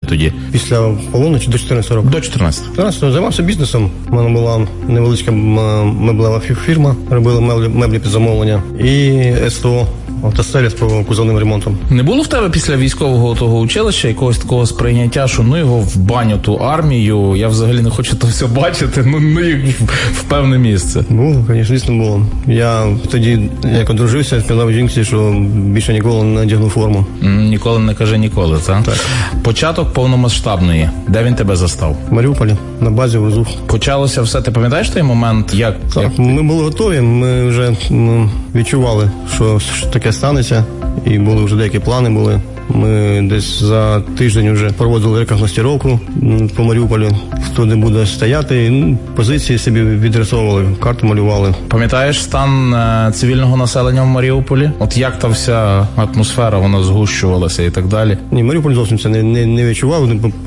тоді? Після полону чи до 14 років? До 14. 14 займався бізнесом. У мене була невеличка меблева фірма, робили меблі під замовлення. І СТО. Автосервіс по кузовним ремонтом. Не було в тебе після військового того училища якогось такого сприйняття, що ну його в баню, ту армію, я взагалі не хочу то все бачити, ну як в певне місце? Було, звісно, було. Я тоді, як одружився, сказав жінці, що більше ніколи не надягну форму. Ніколи не кажи ніколи, так? Так. Початок повномасштабної. Де він тебе застав? В Маріуполі, на базі в Розух. Почалося все, ти пам'ятаєш той момент? Так, ми були готові, ми вже відчували, що таке станеться, і були вже деякі плани були. Ми десь за тиждень вже проводили рекогностировку по Маріуполю, хто де буде стояти, позиції собі відрисовували, карту малювали. Пам'ятаєш стан цивільного населення в Маріуполі? От як та вся атмосфера, вона згущувалася і так далі? Ні, Маріуполь зовсім це не відчував,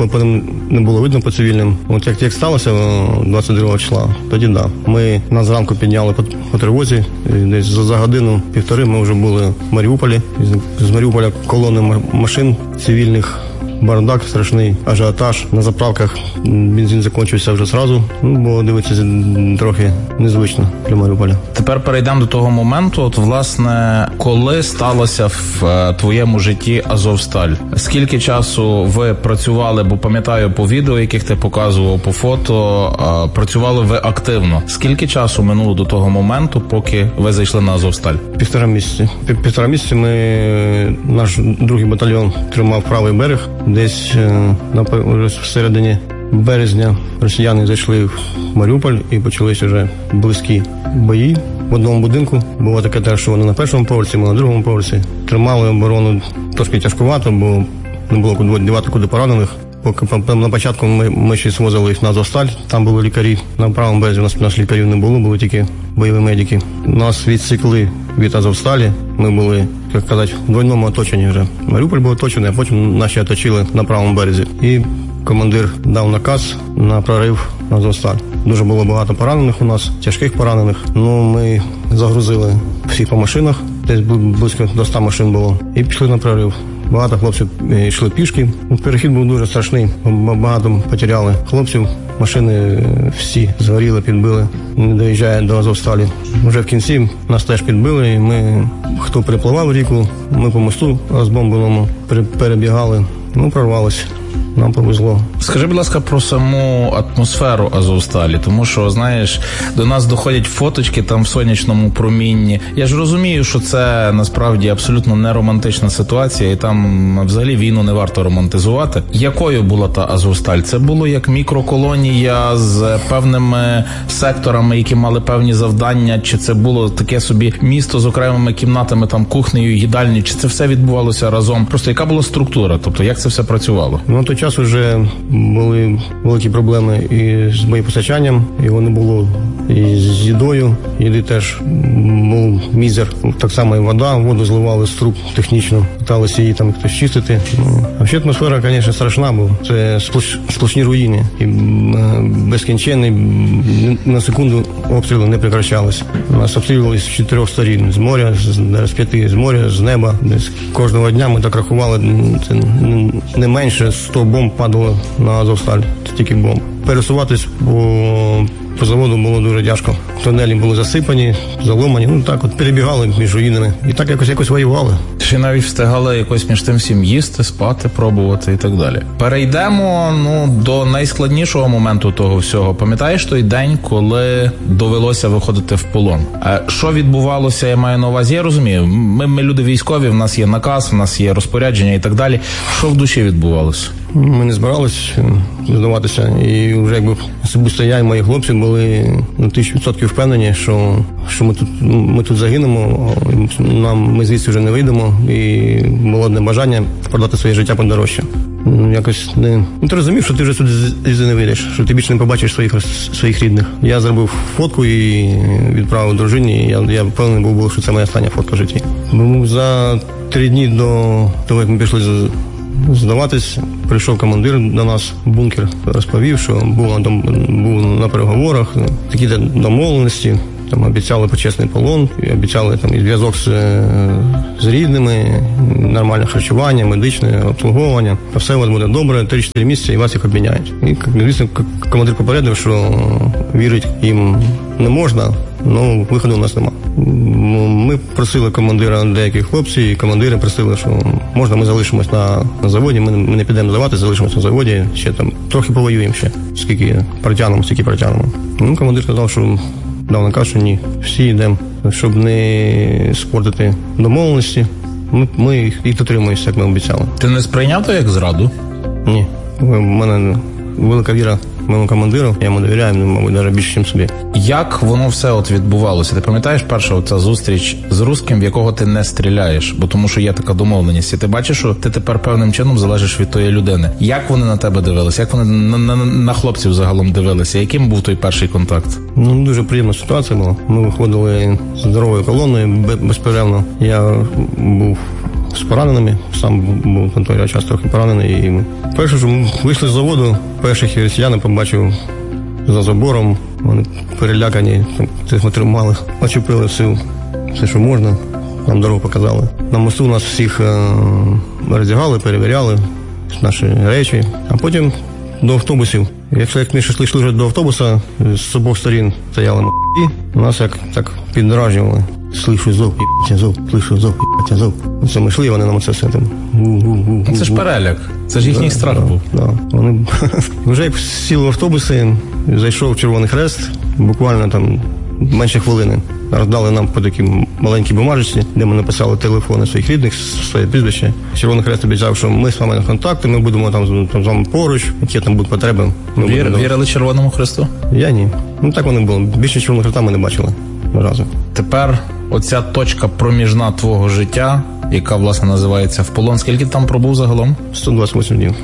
не було видно по цивільним. От як сталося 22 числа, тоді да. Нас зранку підняли по тривозі, десь за годину-півтори ми вже були в Маріуполі. З Маріуполя колони машин цивільних, бардак страшний, ажіотаж. На заправках бензин закінчився вже зразу, бо дивитися трохи незвично для Маріуполя. Тепер перейдемо до того моменту, от власне, коли сталося в твоєму житті Азовсталь? Скільки часу ви працювали, бо пам'ятаю по відео, яких ти показував, по фото, працювали ви активно. Скільки часу минуло до того моменту, поки ви зайшли на Азовсталь? Півтора місяці. Півтора місяці наш другий батальйон тримав правий берег. Десь в середині березня росіяни зайшли в Маріуполь і почалися вже близькі бої в одному будинку. Було таке те, що вони на першому поверсі, ми на другому поверсі. Тримали оборону трошки тяжкувато, бо не було куди дівати поранених. Поки на початку ми ще звозили їх на Азовсталь, там були лікарі. На правому березі у нас лікарів не було, були тільки бойові медики. Нас відсікли від Азовсталі, ми були, як казати, в двойному оточенні вже. Маріуполь був оточений, а потім наші оточили на правому березі. І командир дав наказ на прорив на Азовсталь. Дуже було багато поранених у нас, тяжких поранених. Ми загрузили всіх по машинах, десь близько до 100 машин було, і пішли на прорив. Багато хлопців йшли пішки. Перехід був дуже страшний. Багато потеряли хлопців. Машини всі згоріли, підбили. Не доїжджає до Азовсталі. Вже в кінці нас теж підбили. І ми, хто перепливав ріку, ми по мосту розбомбленому перебігали. Прорвалися. Нам повезло. Скажи, будь ласка, про саму атмосферу Азовсталі, тому що, знаєш, до нас доходять фоточки там в сонячному промінні. Я ж розумію, що це насправді абсолютно не романтична ситуація, і там взагалі війну не варто романтизувати. Якою була та Азовсталь? Це було як мікроколонія з певними секторами, які мали певні завдання, чи це було таке собі місто з окремими кімнатами, там кухнею, їдальнею, чи це все відбувалося разом? Просто яка була структура? Тобто, як це все працювало? На той час вже були великі проблеми і з боєпостачанням, його не було і з їдою. Їди теж був мізер. Так само і воду зливали з труб технічно, питалися її там хтось чистити. А ще атмосфера, звісно, страшна була. Це сплошні руїни. І безкінченний, на секунду обстріли не прекращалися. Нас обстрілювали з 4 сторін. З моря, з 5, з моря, з неба. Десь кожного дня ми так рахували, це не менше 100 бомб падало на Азовсталь. Це тільки бомб. Пересуватись по заводу було дуже тяжко. Тунелі були засипані, заломані. Так от перебігали між руїнами. І так якось воювали. Чи навіть встигали якось між тим всім їсти, спати, пробувати і так далі. Перейдемо до найскладнішого моменту того всього. Пам'ятаєш той день, коли довелося виходити в полон? Що відбувалося, я маю на увазі? Я розумію, ми люди військові, в нас є наказ, в нас є розпорядження і так далі. Що в душі відбувалося? Ми не збиралися здаватися. І вже якби особисто я і мої хлопці були на 1000% впевнені, що ми тут загинемо, ми звідси вже не вийдемо. І було одне бажання продати своє життя подорожче. Якось не... ти розумів, що ти вже сюди не вийдеш, що ти більше не побачиш своїх рідних. Я зробив фотку і відправив дружині. Я впевнений був, що це моя остання фотка в житті. За 3 дні до того, як ми пішли здаватись, прийшов командир до нас в бункер, розповів, що був на переговорах, такі домовленості, Там обіцяли почесний полон, і обіцяли там і зв'язок з рідними, нормальне харчування, медичне обслуговування. Все у вас буде добре, 3-4 місяці і вас їх обміняють. І, звісно, командир попередив, що вірити їм не можна, але виходу у нас нема. Ми просили командира деяких хлопців, і командири просили, що можна ми залишимось на заводі, ми не підемо здавати, залишимось на заводі, ще там трохи повоюємо ще, скільки протягнемо. Командир сказав, що дав наказ, що ні, всі йдемо, щоб не спортити домовленості. Ми їх дотримуємося, як ми обіцяли. Ти не сприйняв то як зраду? Ні. У мене велика віра моєму командиру, я йому довіряю, мабуть, навіть більше, ніж собі. Як воно все от відбувалося? Ти пам'ятаєш перша оця зустріч з русским, в якого ти не стріляєш? Бо тому що є така домовленість. І ти бачиш, що ти тепер певним чином залежиш від тої людини. Як вони на тебе дивилися? Як вони на хлопців загалом дивилися? Яким був той перший контакт? Дуже приємна ситуація була. Ми виходили з здоровою колоною безперервно. Я був з пораненими, сам був на той час трохи поранений. І перше, що ми вийшли з заводу, перших росіян побачив за забором, вони перелякані, тих тримали, очепили все, що можна, нам дорогу показали. На мосту нас всіх роздягали, перевіряли наші речі, а потім до автобусів. Якщо як ми йшли вже до автобуса, з обох сторін стояли м***і, нас як так піддражнювали. Слышу зов, зов, слышу зов, зов. Це ми йшли, вони нам це все там. Це ж переляк, це ж їхній страх був. Вони вже як сіли в автобуси, зайшов Червоний Хрест, буквально там менше хвилини. Роздали нам по такій маленькій бумажці, де ми написали телефони своїх рідних, своє прізвище. Червоний Хрест обіцяв, що ми з вами на контакти, ми будемо там з вами поруч, які там будуть потреби. Вірили Червоному Хресту? Я ні. Так воно було. Більше Червоного Хреста ми не бачили разу. Тепер оця точка проміжна твого життя, яка, власне, називається в полон. Скільки ти там пробув загалом? 128 днів.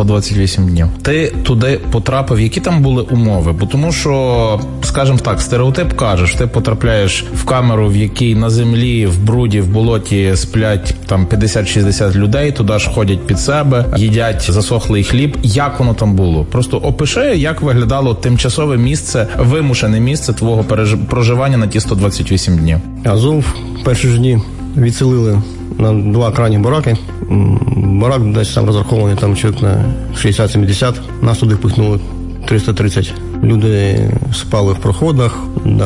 128 днів. Ти туди потрапив. Які там були умови? Бо тому що, скажімо так, стереотип каже, що ти потрапляєш в камеру, в якій на землі, в бруді, в болоті сплять там 50-60 людей, туди ж ходять під себе, їдять засохлий хліб. Як воно там було? Просто опиши, як виглядало тимчасове місце, вимушене місце твого проживання на ті 128 днів. Азов перші ж дні відселили на 2 крайні бараки. Барак десь там розрахований там чоловік на 60-70. Нас туди впихнули 330. Люди спали в проходах,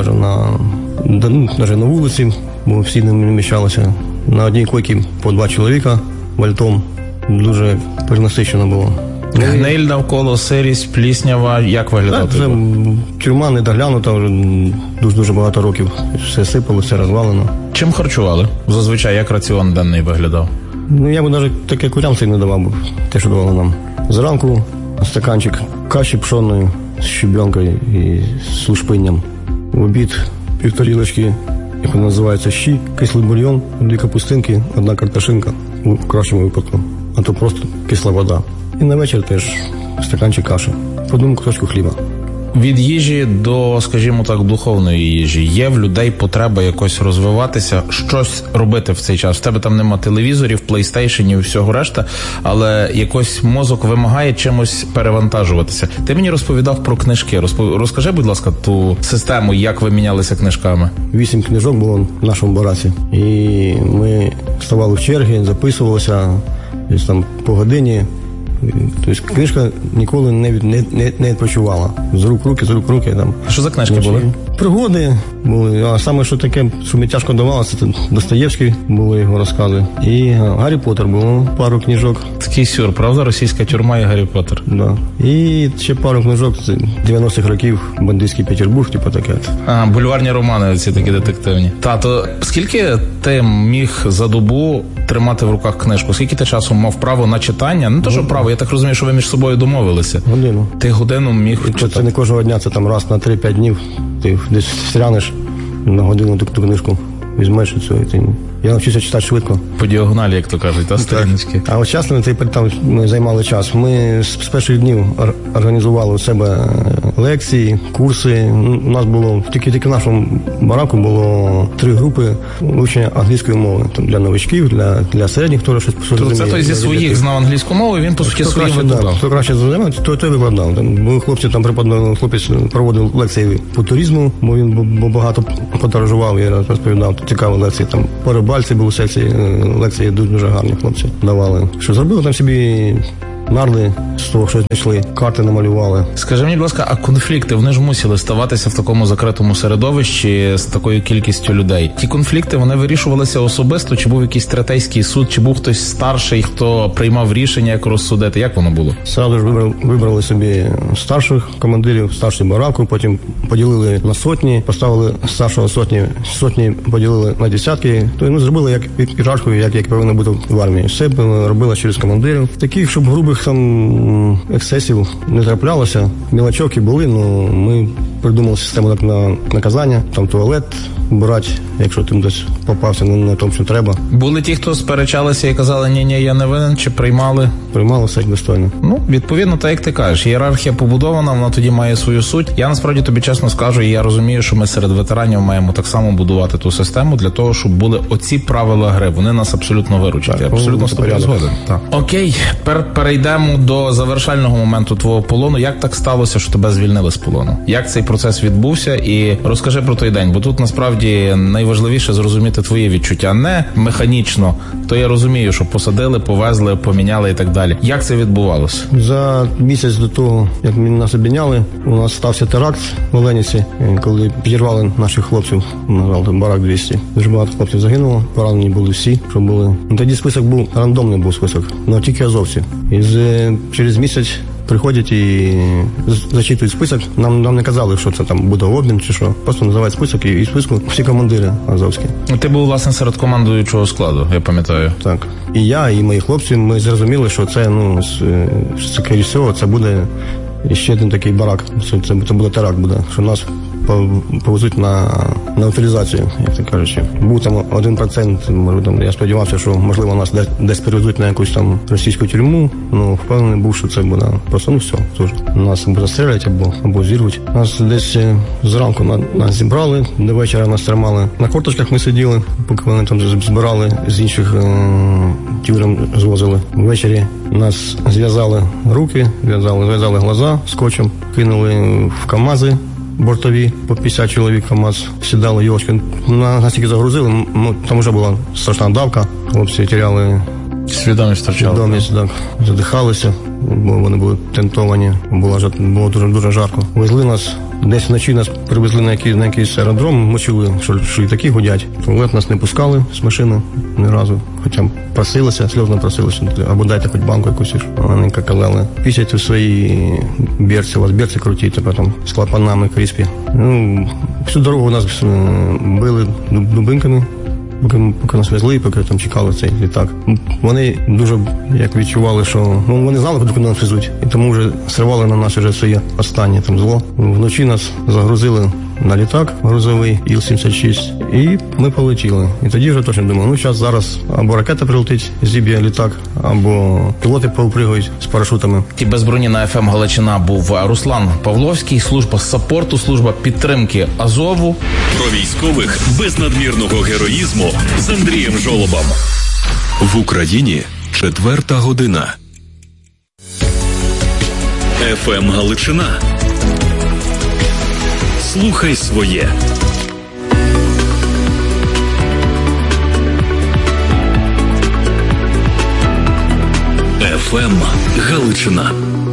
навіть на вулиці, бо всі не вміщалися. На одній койці по 2 чоловіка вальтом. Дуже перенасичено було. Гниль навколо, сирість, пліснява, як виглядав? Це тюрма не доглянута, вже дуже багато років. Все сипало, все розвалено. Чим харчували? Зазвичай, як раціон денний виглядав? Я б навіть таке курянце не давав, те, що давали нам. Зранку стаканчик каші пшонної з щебенкою і з лушпинням. В обід 1,5 тарілочки, як воно називається, щі, кислий бульйон, 2 капустинки, 1 картошинка, в кращому випадку, а то просто кисла вода. І на вечір теж стаканчик каші, по 1 кусочку хліба. Від їжі до, скажімо так, духовної їжі. Є в людей потреба якось розвиватися, щось робити в цей час. В тебе там нема телевізорів, плейстейшенів і всього решта, але якось мозок вимагає чимось перевантажуватися. Ти мені розповідав про книжки. Розкажи, будь ласка, ту систему, як ви мінялися книжками. 8 книжок було в нашому бараці. І ми ставали в черги, записувалися десь там по годині. Тобто книжка ніколи не відпочивала. З рук в руки. Там. Що за книжки були? Пригоди були. А саме, що таке, що мені тяжко давалося, це Достоєвський були його розкази. І Гаррі Поттер було, пару книжок. Такий сюр, правда? Російська тюрма і Гаррі Поттер. Да. І ще пару книжок, це 90-х років, бандитський Петербург, типу таке. Бульварні романи, ці такі детективні. Тато, скільки ти міг за добу тримати в руках книжку? Скільки ти часу мав право на читання? Не то, що право, я так розумію, що ви між собою домовилися. Годину. Ти годину міг читати? Це не кожного дня, це там раз на 3-5 днів. Ти десь встрянеш на годину ту книжку, візьмеш і це, і ти Я навчився читати швидко. По діагоналі, як то кажуть, та сторіночки. А от часно там ми займали час. Ми з перших днів організували у себе лекції, курси. У нас було, тільки в нашому бараку було 3 групи вивчення англійської мови. Для новичків, для середніх, хто щось розуміє. Це той зі своїх знав англійську мову, і він, по суті, своїм викладав. Хто краще знав, той викладав. Хлопці там хлопець проводив лекції по туризму, бо він багато подорожував і розповідав цікаві лекції. Там по рибальці були лекції дуже гарні хлопці давали. Що зробили там собі нарди, з того, що знайшли, карти намалювали. Скажи мені, будь ласка, а конфлікти, вони ж мусили ставатися в такому закритому середовищі з такою кількістю людей. Ті конфлікти, вони вирішувалися особисто? Чи був якийсь третейський суд, чи був хтось старший, хто приймав рішення, як розсудити? Як воно було? Сразу ж вибрали собі старших командирів, старший бараку, потім поділили на сотні, поставили старшого сотні поділили на десятки. То зробили як ієрархію, як повинно бути в армії. Все робили через командирів. Таких, щоб грубих там ексцесів не траплялося. Мілочоки були, але ми придумали систему на наказання, там туалет брати, якщо ти десь попався на тому, що треба. Були ті, хто сперечалися і казали, ні, я не винен, чи приймали? Приймали все достойно. Відповідно, так як ти кажеш, ієрархія побудована, вона тоді має свою суть. Я насправді тобі чесно скажу, і я розумію, що ми серед ветеранів маємо так само будувати ту систему для того, щоб були оці правила гри. Вони нас абсолютно виручать. Я абсолютно з тобою згоден. Окей, перейдемо до завершального моменту твого полону. Як так сталося, що тебе звільнили з полону? Як цей процес відбувся? І розкажи про той день, бо тут насправді найважливіше зрозуміти твої відчуття. Не механічно, то я розумію, що посадили, повезли, поміняли і так далі. Як це відбувалося? За місяць до того, як нас обміняли, у нас стався теракт в Оленівці, коли підірвали наших хлопців, там барак 200. Дуже багато хлопців загинуло, поранені були всі, що були. Тоді список був, рандомний був список, але тільки азовці. І через місяць приходять і зачитують список. Нам не казали, що це там буде обмін чи що. Просто називають список і в списку всі командири азовські. Ти був, власне, серед командуючого складу, я пам'ятаю. Так. І я, і мої хлопці, ми зрозуміли, що це, скоріше всього, це буде ще один такий барак. Це буде теракт, що нас повезуть на утилізацію, як це кажучи. Був там 1%, я сподівався, що, можливо, нас десь перевезуть на якусь там російську тюрму, впевнений був, що це буде просто, все, нас або застрелять, або зірвуть. Нас десь зранку нас зібрали, до вечора нас тримали. На корточках ми сиділи, поки вони там збирали, з інших тюрем звозили. Ввечері нас зв'язали руки, зв'язали глаза скотчем, кинули в КАМАЗи бортові, по 50 чоловік КАМАЗ, сідали йошки. Нас тільки загрузили, там вже була страшна давка, хлопці теряли свідомість, так, задихалися, бо вони були тентовані, було дуже жарко. Везли нас, десь вночі нас привезли на якийсь аеродром, ми чули, що літаки гудять. Туалет нас не пускали з машини ні разу, хоча сльозно просилися, або дайте хоч банку якусь. Вони казали, пісять у свої берці, у вас берці круті, тепер там з клапанами кріспі. Всю дорогу нас били дубинками, поки нас везли, поки там чекали цей літак. Вони дуже відчували, що вони знали, куди нас везуть, і тому вже сривали на нас вже своє останнє там зло. Вночі нас загрузили на літак грузовий Іл-76, і ми полетіли. І тоді вже точно думали, зараз або ракета прилетить, зіб'є літак, або пілоти поупригають з парашутами. І без броні на ФМ Галичина був Руслан Павловський, служба саппорту, служба підтримки Азову. Про військових без надмірного героїзму з Андрієм Жолобом. В Україні 4 година. ФМ Галичина. Слухай своє. ФМ Галичина.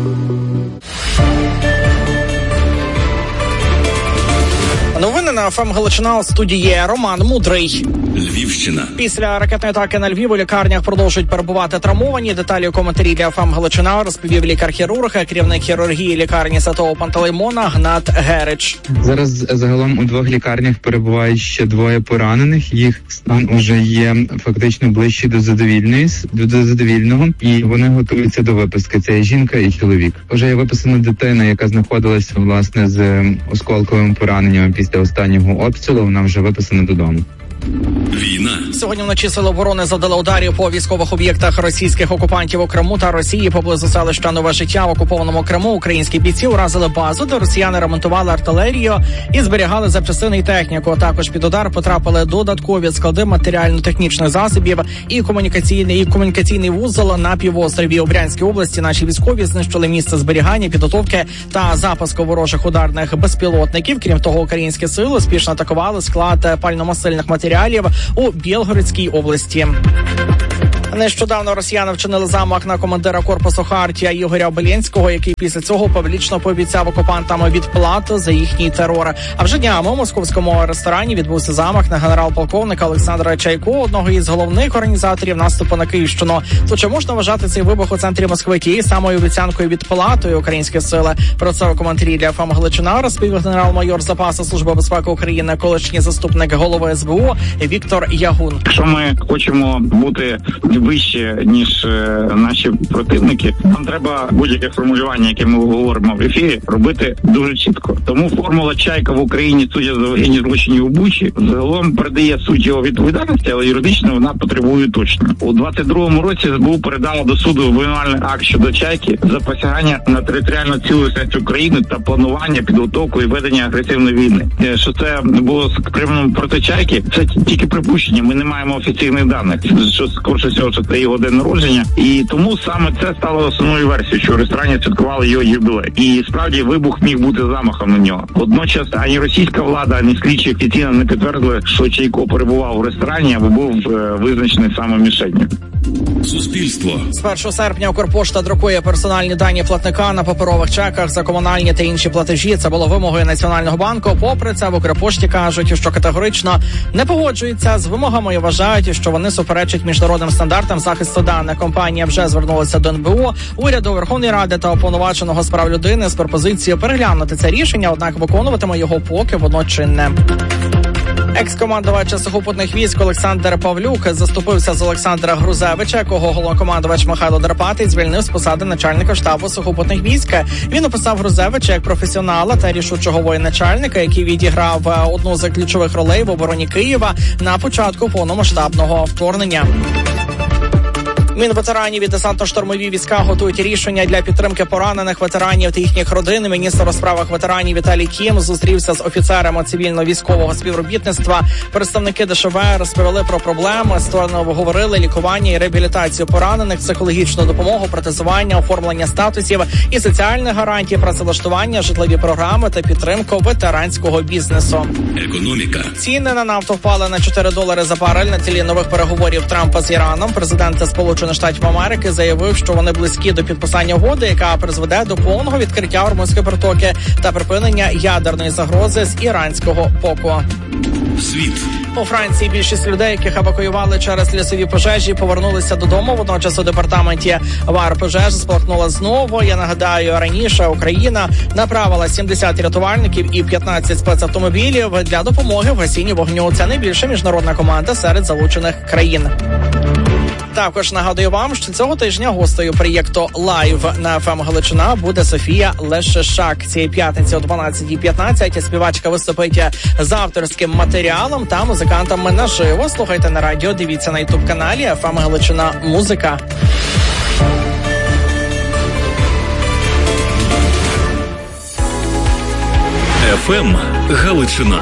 Новини на ФМ Галичина, у студії Роман Мудрий. Львівщина. Після ракетної атаки на Львів у лікарнях продовжують перебувати травмовані. Деталі у коментарі для ФМ Галичина розповів лікар-хірург, керівник хірургії лікарні Святого Пантелеймона Гнат Герич. Зараз загалом у 2 лікарнях перебувають ще 2 поранених. Їх стан уже є фактично ближче до задовільного, і вони готуються до виписки. Це жінка і чоловік. Вже є виписана дитина, яка знаходилася власне з осколковим пораненням після останнього обстрілу. Вона вже виписана додому. Війна. Сьогодні вночі сили оборони завдали ударів по військових об'єктах російських окупантів у Криму та Росії поблизу селища Нове Життя в окупованому Криму. Українські бійці уразили базу, де росіяни ремонтували артилерію і зберігали запчастини і техніку. Також під удар потрапили додаткові склади матеріально-технічних засобів і комунікаційний вузол на півострові. У Брянській області наші військові знищили місце зберігання, підготовки та запуску ворожих ударних безпілотників. Крім того, українські сили успішно атакували склад пальномасильних матеріалів у Білгородській області. Нещодавно росіяни вчинили замах на командира корпусу Хартія Ігоря Беленського, який після цього публічно пообіцяв окупантам відплату за їхній терор. А вже днями у московському ресторані відбувся замах на генерал-полковника Олександра Чайко, одного із головних організаторів наступу на Київщину. То чи можна вважати цей вибух у центрі Москви тією самою обіцянкою відплатою українські сили? Про це у коментарі для ФМ Галичина розповів генерал-майор запасу Служби безпеки України, колишній заступник голови СБУ Віктор Ягун. Якщо ми хочемо бути вище, ніж наші противники, нам треба будь-яке формулювання, яке ми говоримо в ефірі, робити дуже чітко. Тому формула Чайка в Україні суддя за воєнні злочини у Бучі загалом передає суть його відповідальності, але юридично вона потребує уточнення. У 22-му році СБУ передала до суду обвинувальний акт щодо Чайки за посягання на територіальну цілісність України та планування, підготовку і ведення агресивної війни. Що це було скримано проти Чайки, це тільки припущення. Ми не маємо офіційних даних. Що скорше всього, що це його день народження, і тому саме це стало основною версією, що в ресторані святкували його ювілей. І справді вибух міг бути замахом на нього. Водночас ані російська влада, ані слідчі офіційно не підтвердили, що Чайко перебував в ресторані або був визначений саме мішенню. Суспільство. З 1 серпня Укрпошта друкує персональні дані платника на паперових чеках за комунальні та інші платежі. Це було вимогою Національного банку. Попри це, в Укрпошті кажуть, що категорично не погоджуються з вимогами і вважають, що вони суперечать міжнародним стандартам захисту даних. Компанія вже звернулася до НБУ, уряду, Верховної Ради та уповноваженого з прав людини з пропозицією переглянути це рішення, однак виконуватиме його поки воно чинне. Екс-командувач сухопутних військ Олександр Павлюк заступився з Олександра Грузевича, якого головнокомандувач Михайло Драпатий звільнив з посади начальника штабу сухопутних військ. Він описав Грузевича як професіонала та рішучого воєначальника, який відіграв одну з ключових ролей в обороні Києва на початку повномасштабного вторгнення. Мінветеранів і десантно-штурмові війська готують рішення для підтримки поранених ветеранів та їхніх родин. Міністр у справах ветеранів Віталій Кім зустрівся з офіцерами цивільно-військового співробітництва. Представники ДШВ розповіли про проблеми, сторони обговорили лікування і реабілітацію поранених, психологічну допомогу, протезування, оформлення статусів і соціальних гарантій, працевлаштування, житлові програми та підтримку ветеранського бізнесу. Економіка. Ціни на нафту впали на $4 за барель на тлі нових переговорів Трампа з Іраном. Президент Сполучених Штатів Америки заявив, що вони близькі до підписання угоди, яка призведе до повного відкриття Ормузької протоки та припинення ядерної загрози з іранського боку. Світ. У Франції більшість людей, яких евакуювали через лісові пожежі, повернулися додому. Водночас у департаменті ВАР пожежа спалахнула знову. Я нагадаю, раніше Україна направила 70 рятувальників і 15 спецавтомобілів для допомоги в гасінні вогню. Це найбільша міжнародна команда серед залучених країн. Також нагадую вам, що цього тижня гостею проєкту «Лайв» на ФМ Галичина буде Софія Лешешак. Цієї п'ятниці о 12:15 співачка виступить з авторським матеріалом та музикантами наживо. Слухайте на радіо, дивіться на ютуб-каналі ФМ Галичина Музика. ФМ Галичина.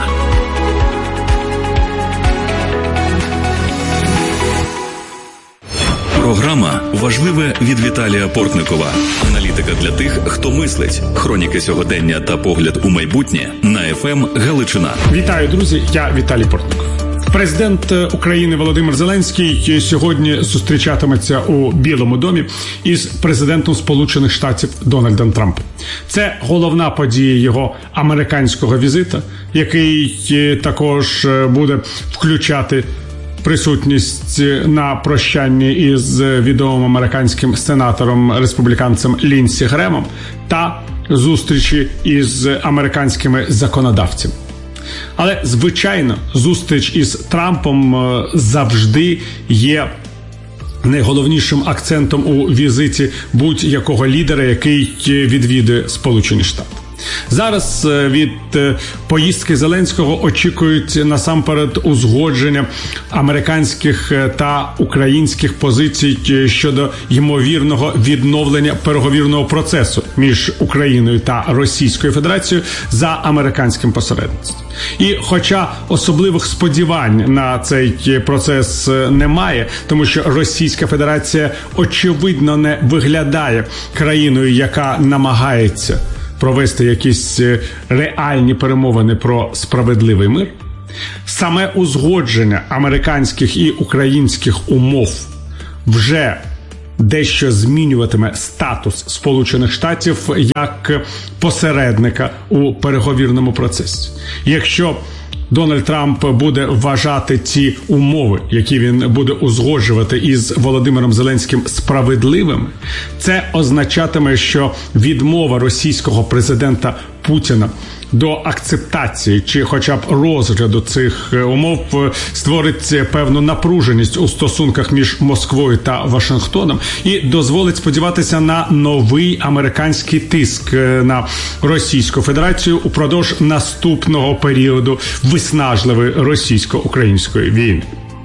Програма «Важливе» від Віталія Портникова. Аналітика для тих, хто мислить. Хроніки сьогодення та погляд у майбутнє на ФМ Галичина. Вітаю, друзі. Я Віталій Портников. Президент України Володимир Зеленський сьогодні зустрічатиметься у Білому домі із президентом Сполучених Штатів Дональдом Трампом. Це головна подія його американського візита, який також буде включати присутність на прощанні із відомим американським сенатором-республіканцем Лінсі Гремом та зустрічі із американськими законодавцями. Але, звичайно, зустріч із Трампом завжди є найголовнішим акцентом у візиті будь-якого лідера, який відвідує Сполучені Штати. Зараз від поїздки Зеленського очікують насамперед узгодження американських та українських позицій щодо ймовірного відновлення переговірного процесу між Україною та Російською Федерацією за американським посередництвом. І хоча особливих сподівань на цей процес немає, тому що Російська Федерація очевидно не виглядає країною, яка намагається провести якісь реальні перемовини про справедливий мир, саме узгодження американських і українських умов вже дещо змінюватиме статус Сполучених Штатів як посередника у переговірному процесі. Якщо Дональд Трамп буде вважати ті умови, які він буде узгоджувати із Володимиром Зеленським, справедливими, це означатиме, що відмова російського президента Путіна до акцептації чи хоча б розгляду цих умов створить певну напруженість у стосунках між Москвою та Вашингтоном і дозволить сподіватися на новий американський тиск на Російську Федерацію упродовж наступного періоду виснажливої російсько-української війни.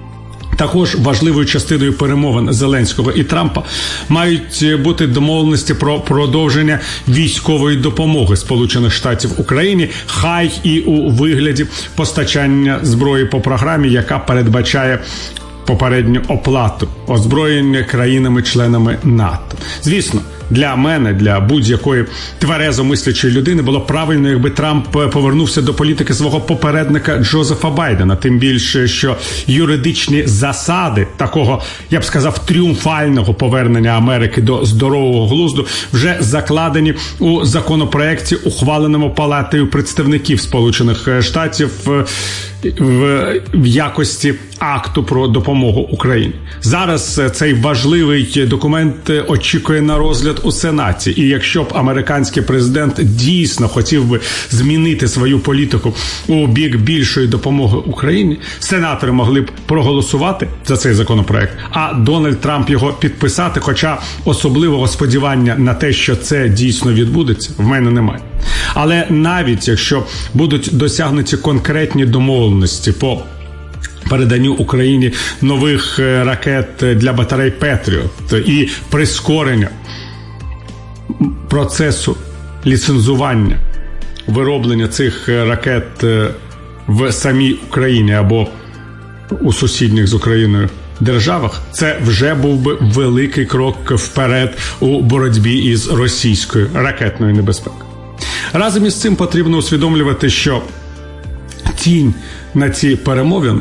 Також важливою частиною перемовин Зеленського і Трампа мають бути домовленості про продовження військової допомоги Сполучених Штатів Україні, хай і у вигляді постачання зброї по програмі, яка передбачає попередню оплату озброєння країнами-членами НАТО. Звісно, для мене, для будь-якої тверезо мислячої людини було правильно, якби Трамп повернувся до політики свого попередника Джозефа Байдена. Тим більше, що юридичні засади такого, я б сказав, тріумфального повернення Америки до здорового глузду вже закладені у законопроекті, ухваленому Палатою представників Сполучених Штатів в якості акту про допомогу Україні. Зараз цей важливий документ очікує на розгляд у Сенаті. І якщо б американський президент дійсно хотів би змінити свою політику у бік більшої допомоги Україні, сенатори могли б проголосувати за цей законопроект, а Дональд Трамп його підписати, хоча особливого сподівання на те, що це дійсно відбудеться, в мене немає. Але навіть якщо будуть досягнуті конкретні домовленості по переданню Україні нових ракет для батарей «Петріот» і прискорення процесу ліцензування вироблення цих ракет в самій Україні або у сусідніх з Україною державах, це вже був би великий крок вперед у боротьбі із російською ракетною небезпекою. Разом із цим потрібно усвідомлювати, що тінь на ці перемовини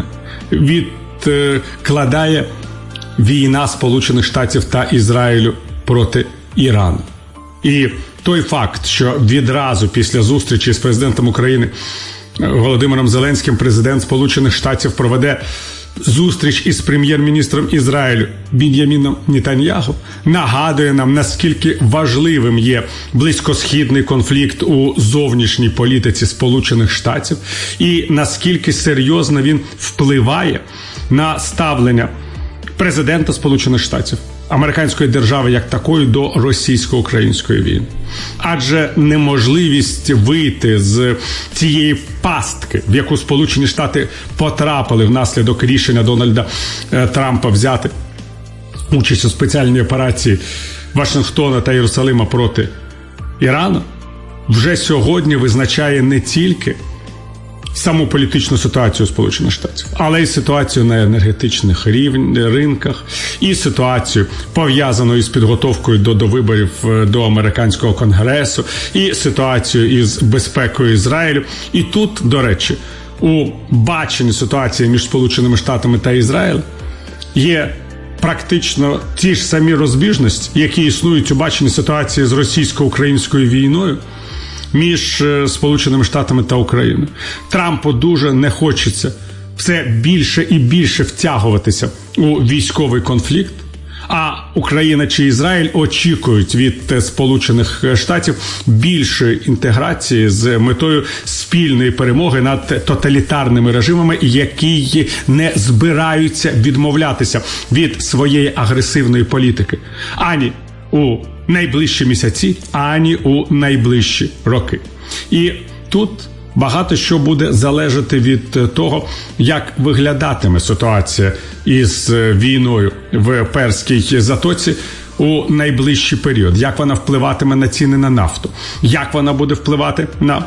відкладає війна Сполучених Штатів та Ізраїлю проти Ірану. І той факт, що відразу після зустрічі з президентом України Володимиром Зеленським президент Сполучених Штатів проведе зустріч із прем'єр-міністром Ізраїлю Бін'яміном Нетаньяху, нагадує нам, наскільки важливим є близькосхідний конфлікт у зовнішній політиці Сполучених Штатів і наскільки серйозно він впливає на ставлення президента Сполучених Штатів, американської держави як такої, до російсько-української війни. Адже неможливість вийти з цієї пастки, в яку Сполучені Штати потрапили внаслідок рішення Дональда Трампа взяти участь у спеціальній операції Вашингтона та Єрусалима проти Ірану, вже сьогодні визначає не тільки саму політичну ситуацію Сполучених Штатів, але й ситуацію на енергетичних ринках, і ситуацію, пов'язану із підготовкою до виборів до американського конгресу, і ситуацію із безпекою Ізраїлю. І тут, до речі, у баченні ситуації між Сполученими Штатами та Ізраїлем є практично ті ж самі розбіжності, які існують у баченні ситуації з російсько-українською війною між Сполученими Штатами та Україною. Трампу дуже не хочеться все більше і більше втягуватися у військовий конфлікт, а Україна чи Ізраїль очікують від Сполучених Штатів більшої інтеграції з метою спільної перемоги над тоталітарними режимами, які не збираються відмовлятися від своєї агресивної політики ані у найближчі місяці, ані у найближчі роки. І тут багато що буде залежати від того, як виглядатиме ситуація із війною в Перській затоці у найближчий період, як вона впливатиме на ціни на нафту, як вона буде впливати на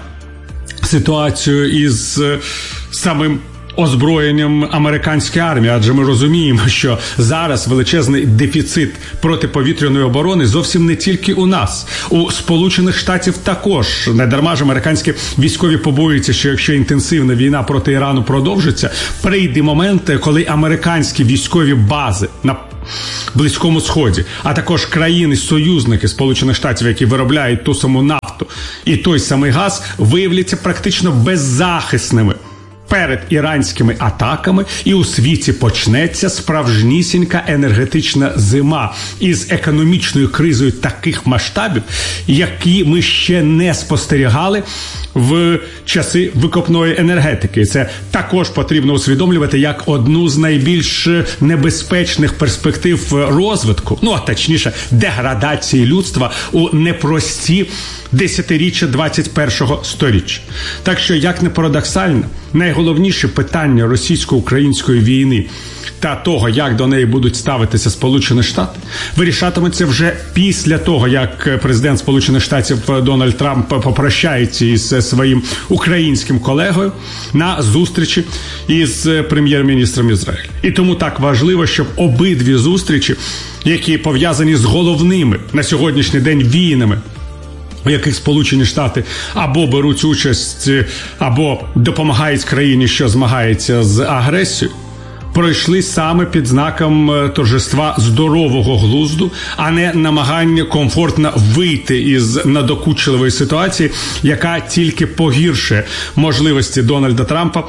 ситуацію із самим озброєнням американської армії, адже ми розуміємо, що зараз величезний дефіцит протиповітряної оборони зовсім не тільки у нас. У Сполучених Штатів також. Не дарма ж американські військові побоюються, що якщо інтенсивна війна проти Ірану продовжиться, прийде момент, коли американські військові бази на Близькому Сході, а також країни-союзники Сполучених Штатів, які виробляють ту саму нафту і той самий газ, виявляться практично беззахисними перед іранськими атаками, і у світі почнеться справжнісінька енергетична зима із економічною кризою таких масштабів, які ми ще не спостерігали в часи викопної енергетики. Це також потрібно усвідомлювати як одну з найбільш небезпечних перспектив розвитку, а точніше деградації людства у непрості десятиріччя 21-го сторіччя. Так що, як не парадоксально, найголовніше питання російсько-української війни та того, як до неї будуть ставитися Сполучені Штати, вирішатиметься вже після того, як президент Сполучених Штатів Дональд Трамп попрощається із своїм українським колегою на зустрічі із прем'єр-міністром Ізраїлю. І тому так важливо, щоб обидві зустрічі, які пов'язані з головними на сьогоднішній день війнами, у яких Сполучені Штати або беруть участь, або допомагають країні, що змагається з агресією, пройшли саме під знаком торжества здорового глузду, а не намагання комфортно вийти із надокучливої ситуації, яка тільки погіршує можливості Дональда Трампа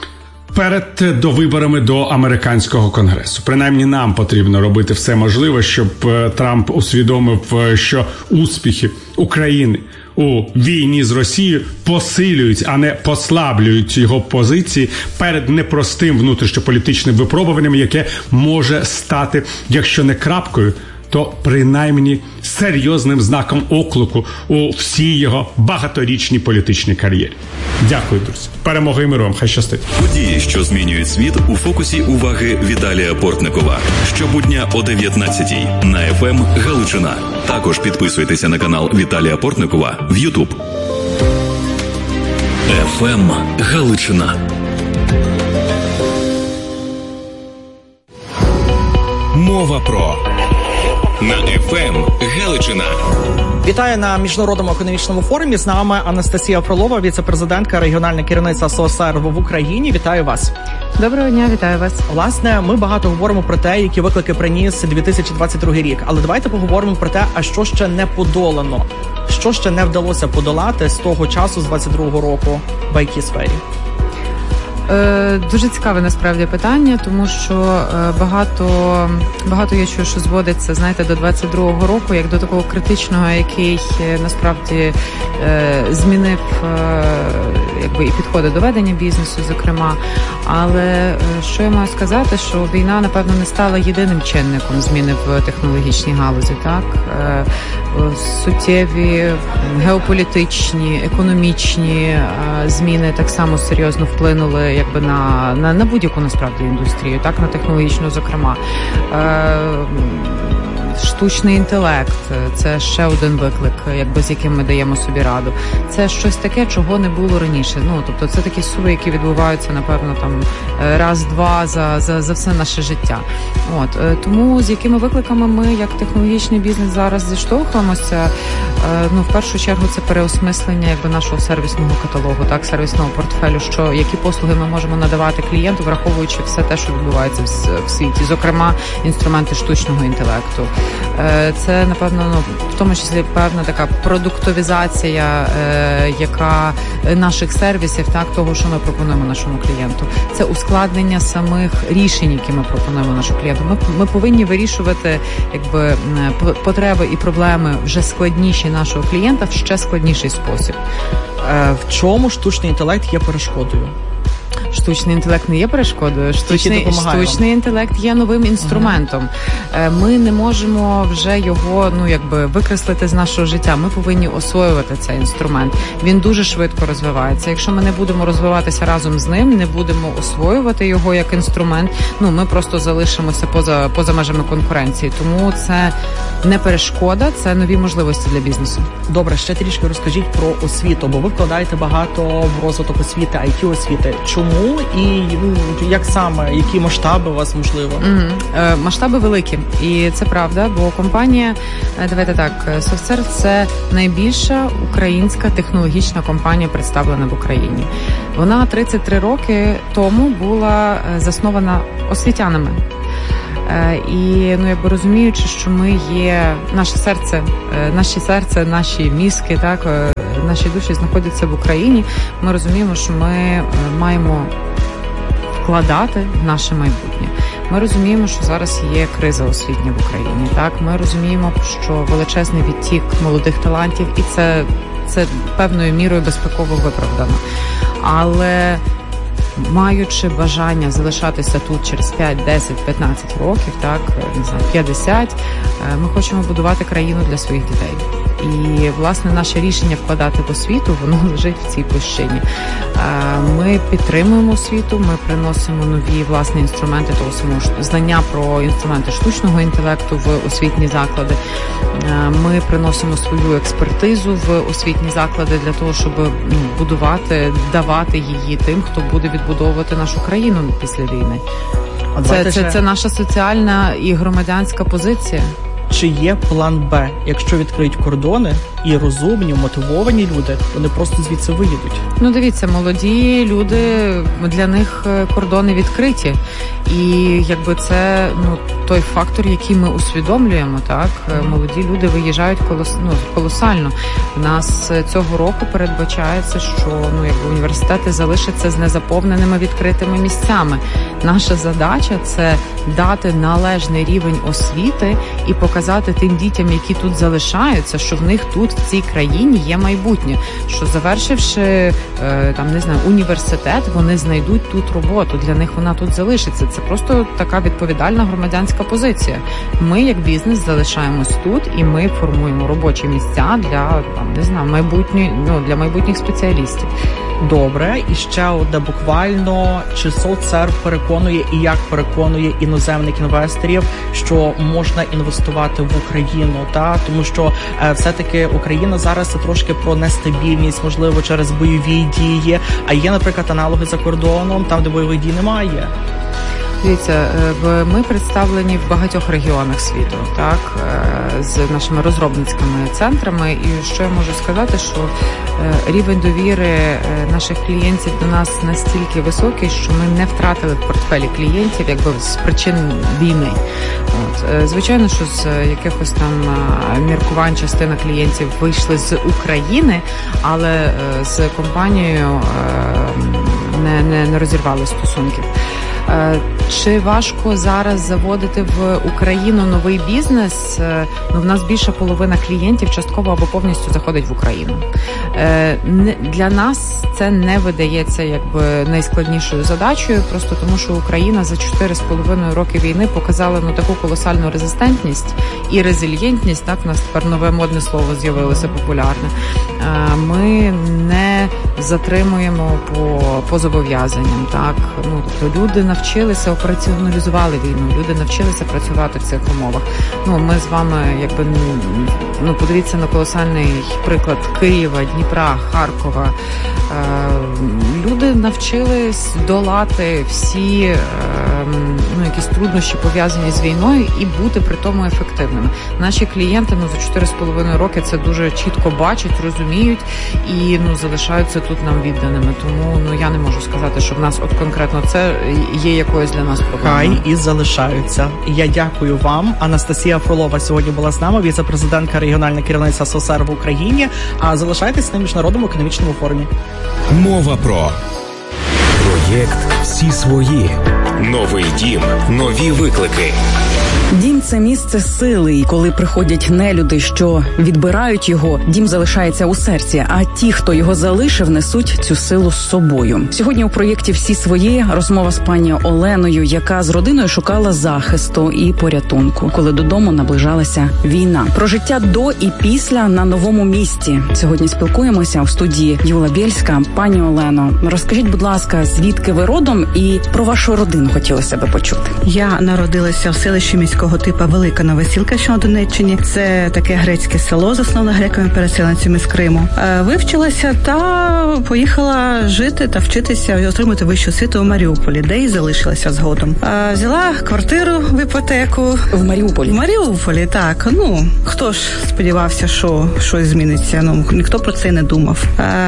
перед довиборами до американського конгресу. Принаймні нам потрібно робити все можливе, щоб Трамп усвідомив, що успіхи України у війні з Росією посилюють, а не послаблюють його позиції перед непростим внутрішньополітичним випробуванням, яке може стати, якщо не крапкою, то принаймні серйозним знаком оклику у всій його багаторічній політичній кар'єрі. Дякую, друзі. Перемоги і миру вам. Хай щастить. Події, що змінюють світ, у фокусі уваги Віталія Портникова. Щобудня о 19-й на ФМ Галичина. Також підписуйтеся на канал Віталія Портникова в YouTube. ФМ Галичина. Мова про на ФМ Галичина. Вітаю на Міжнародному економічному форумі. З нами Анастасія Фролова, віце-президентка, регіональна керівниця СОСР в Україні. Вітаю вас. Доброго дня, вітаю вас. Власне, ми багато говоримо про те, які виклики приніс 2022 рік. Але давайте поговоримо про те, а що ще не подолано, що ще не вдалося подолати з того часу, з 22-го року, в IT-сфері. Дуже цікаве насправді питання, тому що багато я чую, що зводиться, знаєте, до 22-го року, як до такого критичного, який насправді змінив якби і підходи до ведення бізнесу, зокрема. Але що я маю сказати, що війна, напевно, не стала єдиним чинником зміни в технологічній галузі, так? Суттєві геополітичні, економічні зміни так само серйозно вплинули якби на будь-яку насправді індустрію, так, на технологічну, зокрема. Штучний інтелект – це ще один виклик, якби з яким ми даємо собі раду. Це щось таке, чого не було раніше. Тобто це такі суви, які відбуваються, напевно, там раз-два за все наше життя. Тому з якими викликами ми, як технологічний бізнес, зараз зіштовхуємося? В першу чергу це переосмислення якби нашого сервісного каталогу, так, сервісного портфелю, які послуги ми можемо надавати клієнту, враховуючи все те, що відбувається в світі, зокрема інструменти штучного інтелекту. Це, напевно, в тому числі певна така продуктовізація, яка наших сервісів, так, того, що ми пропонуємо нашому клієнту. Це ускладнення самих рішень, які ми пропонуємо нашому клієнту. Ми повинні вирішувати якби потреби і проблеми вже складніші нашого клієнта в ще складніший спосіб. В чому штучний інтелект є перешкодою? Штучний інтелект не є перешкодою. Штучний інтелект є новим інструментом. Ми не можемо вже його, викреслити з нашого життя. Ми повинні освоювати цей інструмент. Він дуже швидко розвивається. Якщо ми не будемо розвиватися разом з ним, не будемо освоювати його як інструмент, ми просто залишимося поза межами конкуренції. Тому це не перешкода, це нові можливості для бізнесу. Добре, ще трішки розкажіть про освіту, бо ви вкладаєте багато в розвиток освіти, IT-освіти. Чому і як саме, які масштаби у вас можливо? Масштаби великі, і це правда, бо компанія, давайте так, SoftServe – це найбільша українська технологічна компанія, представлена в Україні. Вона 33 роки тому була заснована освітянами. І розуміючи, що ми є наше серце, наші мізки, так, наші душі знаходяться в Україні, ми розуміємо, що ми маємо вкладати в наше майбутнє. Ми розуміємо, що зараз є криза освітня в Україні. Так, ми розуміємо, що величезний відтік молодих талантів, і це певною мірою безпеково виправдано. Але маючи бажання залишатися тут через 5, 10, 15 років, так, не знаю, 50, ми хочемо будувати країну для своїх дітей. І, власне, наше рішення вкладати в освіту, воно лежить в цій площині. Ми підтримуємо освіту, ми приносимо нові, власне, інструменти, того самого знання про інструменти штучного інтелекту в освітні заклади. Ми приносимо свою експертизу в освітні заклади для того, щоб будувати, давати її тим, хто буде відбудовувати нашу країну після війни. Це наша соціальна і громадянська позиція. Чи є план Б? Якщо відкриють кордони і розумні, мотивовані люди, вони просто звідси виїдуть. Дивіться, молоді люди, для них кордони відкриті. І це той фактор, який ми усвідомлюємо, так? Молоді люди виїжджають колосально. У нас цього року передбачається, що університети залишаться з незаповненими відкритими місцями. Наша задача – це дати належний рівень освіти і показати тим дітям, які тут залишаються, що в них тут, в цій країні, є майбутнє. Що завершивши, університет, вони знайдуть тут роботу. Для них вона тут залишиться. Це просто така відповідальна громадянська позиція. Ми, як бізнес, залишаємось тут, і ми формуємо робочі місця для, для майбутніх спеціалістів. Добре, і ще одне буквально, чи SoftServe переконує і як переконує іноземних інвесторів, що можна інвестувати в Україну, та? Тому що все-таки Україна зараз це трошки про нестабільність, можливо, через бойові дії, а є, наприклад, аналоги за кордоном, там, де бойових дій немає. Дивіться, ми представлені в багатьох регіонах світу, так, з нашими розробницькими центрами. І що я можу сказати, що рівень довіри наших клієнтів до нас настільки високий, що ми не втратили в портфелі клієнтів, з причин війни. Звичайно, що з якихось там міркувань частина клієнтів вийшли з України, але з компанією не розірвали стосунків. Чи важко зараз заводити в Україну новий бізнес? В нас більша половина клієнтів частково або повністю заходить в Україну. Для нас це не видається найскладнішою задачею, просто тому що Україна за 4,5 роки війни показала таку колосальну резистентність і резильєнтність. Так, у нас тепер нове модне слово з'явилося популярне. Ми не затримуємо по зобов'язанням. Так, тобто люди навчилися, операціоналізували війну, люди навчилися працювати в цих умовах. Ми з вами, подивіться на колосальний приклад Києва, Дніпра, Харкова. Люди навчились долати всі якісь труднощі, пов'язані з війною, і бути при тому ефективними. Наші клієнти за 4,5 роки це дуже чітко бачать, розуміють і залишаються тут нам відданими. Тому я не можу сказати, що в нас конкретно це є якоюсь для нас проблемою. Хай і залишаються. Я дякую вам. Анастасія Фролова сьогодні була з нами, віце-президентка регіонального керівництва SoftServe в Україні. А залишайтесь на Міжнародному економічному форумі. Мова про проєкт «Всі свої». Новий дім, нові виклики. Дім це місце сили, і коли приходять нелюди, що відбирають його, дім залишається у серці, а ті, хто його залишив, несуть цю силу з собою. Сьогодні у проєкті «Всі свої» розмова з пані Оленою, яка з родиною шукала захисту і порятунку, коли додому наближалася війна. Про життя до і після на новому місці. Сьогодні спілкуємося у студії Юла Бєльська. Пані Олено, розкажіть, будь ласка, звідки ви родом і про вашу родину хотілося би почути. Я народилася в селищі міського типу Велика Новосілка, що на Донеччині. Це таке грецьке село, засноване греками-переселенцями з Криму. Вивчилася та поїхала жити та вчитися і отримати вищу освіту у Маріуполі, де і залишилася згодом. Взяла квартиру в іпотеку. В Маріуполі? В Маріуполі, так. Хто ж сподівався, що щось зміниться? Ніхто про це не думав.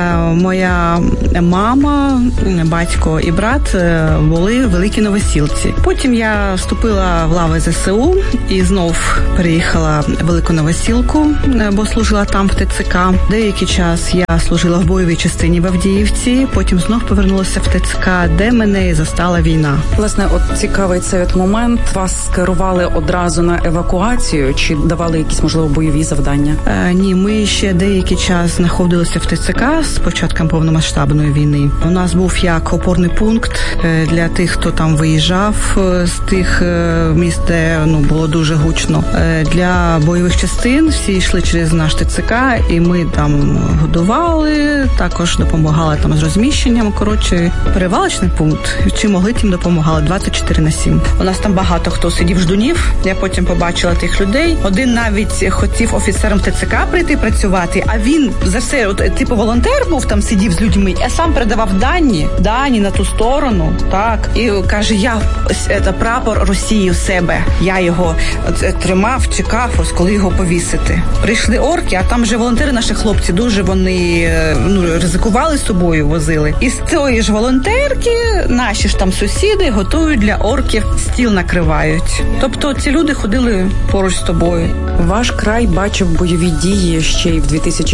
Моя мама, батько і брат були в Великій Новосілці. Потім я вступила в лави ЗСУ і знов переїхала в Велику Новосілку, бо служила там в ТЦК. Деякий час я служила в бойовій частині в Авдіївці, потім знов повернулася в ТЦК, де мене і застала війна. Власне, от цікавий цей момент. Вас скерували одразу на евакуацію чи давали якісь, можливо, бойові завдання? Ні, ми ще деякий час знаходилися в ТЦК з початком повномасштабної війни. У нас був як опорний пункт для тих, хто там виїжджав з тих міст, де було дуже гучно. Для бойових частин всі йшли через наш ТЦК, і ми там годували, також допомагали там з розміщенням. Перевалочний пункт, чи могли, тим допомагали 24/7. У нас там багато хто сидів ждунів, я потім побачила тих людей. Один навіть хотів офіцером ТЦК прийти працювати, а він за все, типу волонтер був, там сидів з людьми, а сам передавав дані на ту сторону, так, і каже, я прапор Росії у себе, я його тримав, чекав, ось коли його повісити. Прийшли орки, а там вже волонтери, наші хлопці, дуже вони ризикували з собою, возили. І з цієї ж волонтерки наші ж там сусіди готують для орків, стіл накривають. Тобто ці люди ходили поруч з тобою. Ваш край бачив бойові дії ще й в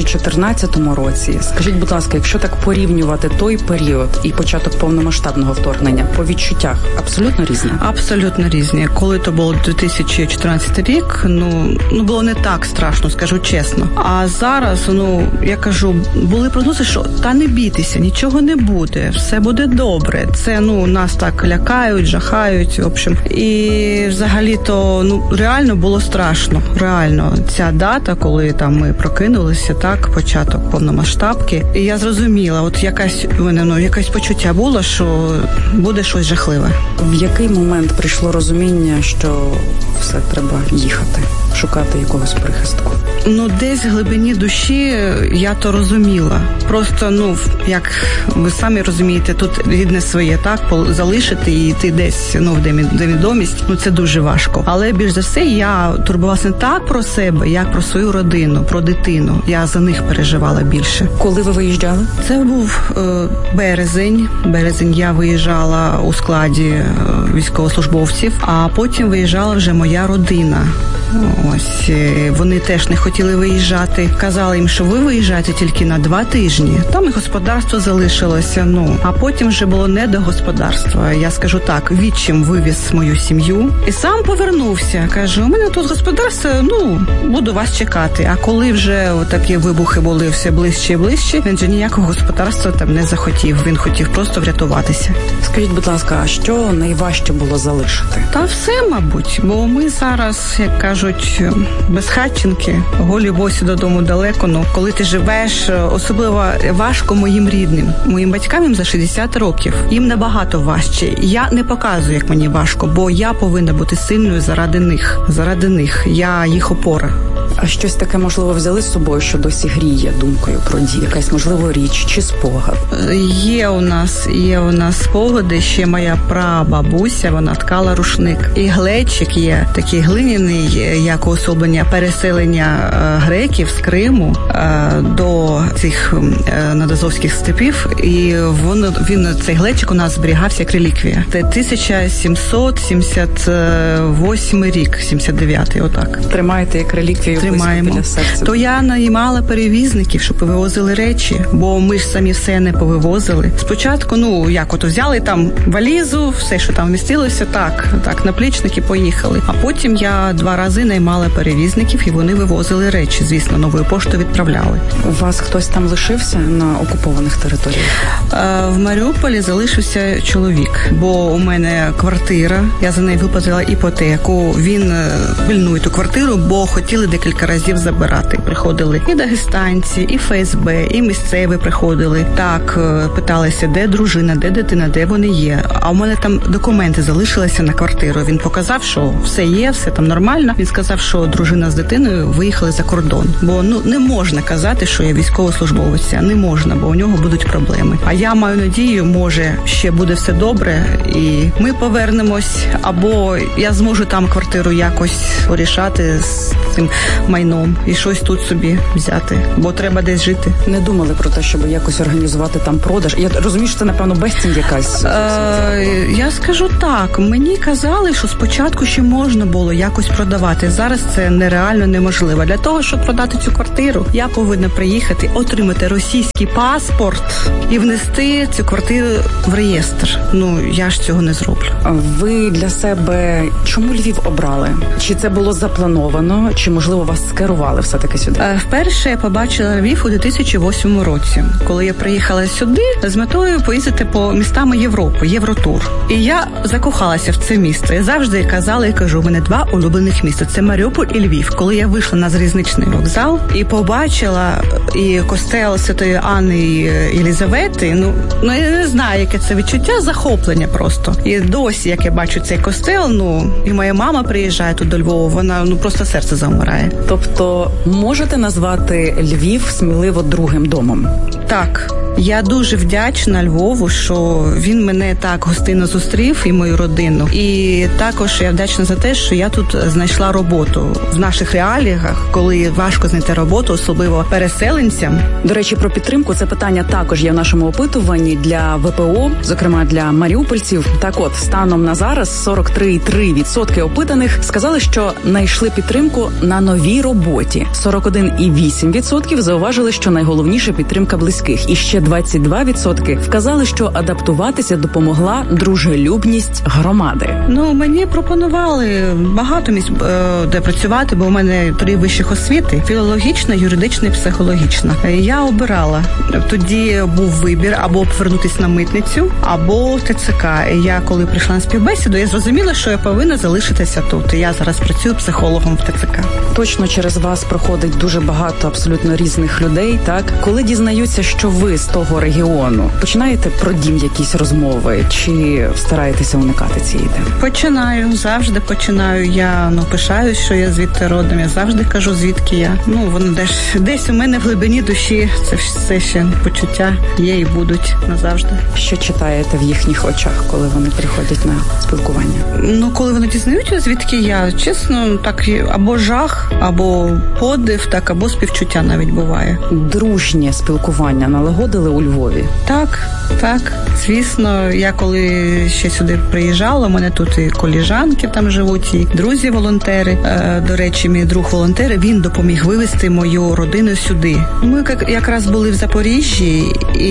2014 році. Скажіть, будь ласка, якщо так порівнювати той період і початок повномасштабного вторгнення, по відчуттях абсолютно різні? Абсолютно різні. Коли то було 2014 рік, було не так страшно, скажу чесно. А зараз, я кажу, були прогнози, що та не бійтеся, нічого не буде, все буде добре. Це, нас так лякають, жахають, в общем. І взагалі-то, реально було страшно. Реально. Ця дата, коли там ми прокинулися, так, початок повномасштабки. І я зрозуміла, у мене якесь почуття було, що буде щось жахливе. В який момент прийшло розуміння, що все, треба їхати, шукати якогось прихистку? Десь в глибині душі я то розуміла. Просто, як ви самі розумієте, тут рідне своє, так, залишити і йти десь, в невідомість, це дуже важко. Але більш за все я турбувалася не так про себе, як про свою родину, про дитину. Я за них переживала більше. Коли ви виїжджали? Це був березень. Я виїжджала у складі військовослужбовців, а потім виїжджала вже моя родина. Ось, вони теж не хотіли виїжджати. Казали їм, що ви виїжджаєте тільки на 2 тижні. Там і господарство залишилося, а потім вже було не до господарства. Я скажу так, відчим вивіз мою сім'ю і сам повернувся. Каже, у мене тут господарство, буду вас чекати. А коли вже такі вибухи були все ближче і ближче, він же ніякого господарства там не захотів. Він хотів просто врятуватися. Скажіть, будь ласка, а що найважче було залишити? Та все, мабуть, бо ми зараз, як кажуть, безхатченки, голі босі додому далеко. Коли ти живеш, особливо важко моїм рідним. Моїм батькам їм за 60 років. Їм набагато важче. Я не показую, як мені важко, бо я повинна бути сильною заради них. Заради них. Я їх опора. А щось таке, можливо, взяли з собою, що досі гріє думкою про дію? Якась, можливо, річ чи спогад? Є у нас спогади. Ще моя прабабуся, вона ткала рушник. І глечик є такий глиняний, як уособлення переселення греків з Криму до цих надазовських степів. І він цей глечик у нас зберігався як реліквія. Це 1778 рік, 79-й, отак. Тримаєте як реліквію емоції тримаємо. То я наймала перевізників, щоб вивозили речі, бо ми ж самі все не повивозили. Спочатку, взяли там валізу, все, що там вмістилося, так, наплічники, поїхали. А потім я 2 рази наймала перевізників, і вони вивозили речі, звісно, новою поштою відправляли. У вас хтось там лишився на окупованих територіях? В Маріуполі залишився чоловік, бо у мене квартира, я за неї виплатила іпотеку. Він пильнує ту квартиру, бо хотіли декілька разів забирати. Приходили і дагестанці, і ФСБ, і місцеві приходили. Так, питалися, де дружина, де дитина, де вони є. А у мене там документи залишилися на квартиру. Він показав, що все є, все там нормально. Він сказав, що дружина з дитиною виїхали за кордон. Бо не можна казати, що я військовослужбовець. Не можна, бо у нього будуть проблеми. А я маю надію, може, ще буде все добре, і ми повернемось, або я зможу там квартиру якось порішати з цим майном і щось тут собі взяти, бо треба десь жити. Не думали про те, щоб якось організувати там продаж? Я розумію, що це, напевно, безцінь якась. Я скажу так, мені казали, що спочатку ще можна було якось продавати. Зараз це нереально неможливо. Для того, щоб продати цю квартиру, я повинна приїхати, отримати російський паспорт і внести цю квартиру в реєстр. Я ж цього не зроблю. Ви для себе чому Львів обрали? Чи це було заплановано, чи, можливо, вас скерували все-таки сюди? Вперше я побачила Львів у 2008 році, коли я приїхала сюди з метою поїздити по містам Європи, Євротур. І я закохалася в це місто. Я завжди казала і кажу, у мене 2 улюблених міста. Це Маріуполь і Львів. Коли я вийшла на залізничний вокзал і побачила і костел Святої Анни і Єлізавети, я не знаю, яке це відчуття, захоплення просто. І досі, як я бачу цей костел, і моя мама приїжджає тут до Львова, вона просто серце завмирає. Тобто можете назвати Львів сміливо другим домом? Так. Я дуже вдячна Львову, що він мене так гостинно зустрів і мою родину. І також я вдячна за те, що я тут знайшла роботу. В наших реаліях, коли важко знайти роботу, особливо переселенцям. До речі, про підтримку це питання також є в нашому опитуванні для ВПО, зокрема для маріупольців. Так от, станом на зараз 43,3% опитаних сказали, що знайшли підтримку на новій роботі. 41,8% зауважили, що найголовніше підтримка близьких. І ще 22% вказали, що адаптуватися допомогла дружелюбність громади. Мені пропонували багато місць, де працювати, бо у мене 3 вищих освіти: філологічна, юридична і психологічна. Я обирала. Тоді був вибір або повернутися на митницю, або в ТЦК. І я, коли прийшла на співбесіду, я зрозуміла, що я повинна залишитися тут. І я зараз працюю психологом в ТЦК. Точно через вас проходить дуже багато абсолютно різних людей, так? Коли дізнаються, що ви з того регіону, починаєте про дім якісь розмови, чи стараєтеся уникати цієї теми? Завжди починаю. Я пишаюсь, що я звідти родом, я завжди кажу, звідки я. Воно десь у мене в глибині душі це все ще почуття є і будуть назавжди. Що читаєте в їхніх очах, коли вони приходять на спілкування? Коли вони дізнаються, звідки я, чесно, так або жах, або подив, так, або співчуття навіть буває. Дружнє спілкування налагодили у Львові? Так, звісно, я коли ще сюди приїжджала, у мене тут і коліжанки там живуть, і друзі-волонтери. До речі, мій друг-волонтер, він допоміг вивезти мою родину сюди. Ми якраз були в Запоріжжі, і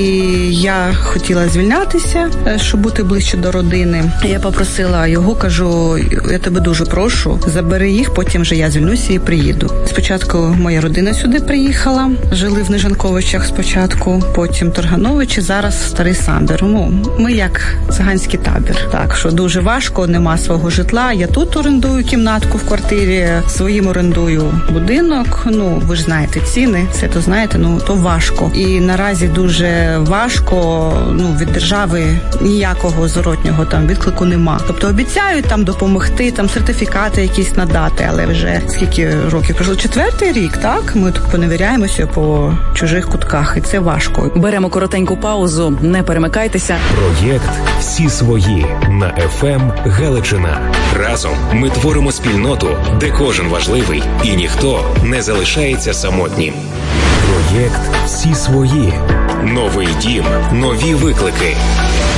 я хотіла звільнятися, щоб бути ближче до родини. Я попросила його, кажу, я тебе дуже прошу, забери їх, потім вже я звільнюся і приїду. Спочатку моя родина сюди приїхала, жили в Нижанковичах спочатку, потім Торгановичі, зараз Старий Самбір. Ми як циганський табір. Так, що дуже важко, нема свого житла. Я тут орендую кімнатку в квартирі, своїм орендую будинок. Ви ж знаєте ціни, все то знаєте, то важко. І наразі дуже важко, від держави ніякого зворотнього там відклику нема. Тобто обіцяють там допомогти, там сертифікати якісь надати, але вже скільки років пройшло? 4-й рік, так? Ми тут поневіряємося по чужих кутках, і це важко. Беремо коротеньку паузу, не перемикайтеся. Проєкт «Всі свої» на ФМ Галичина. Разом ми творимо спільноту, де кожен важливий і ніхто не залишається самотнім. Проєкт «Всі свої». Новий дім, нові виклики.